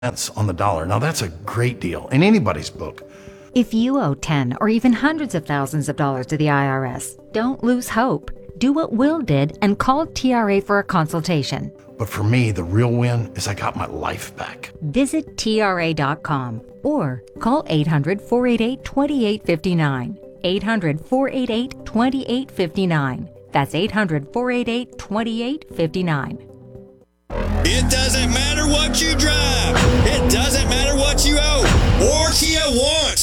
cents on the dollar. Now that's a great deal in anybody's book. If you owe 10 or even hundreds of thousands of dollars to the IRS, don't lose hope. Do what Will did and call TRA for a consultation. But for me, the real win is I got my life back. Visit TRA.com or call 800-488-2859. 800-488-2859. That's 800-488-2859. It doesn't matter what you drive. It doesn't matter what you owe or Kia wants.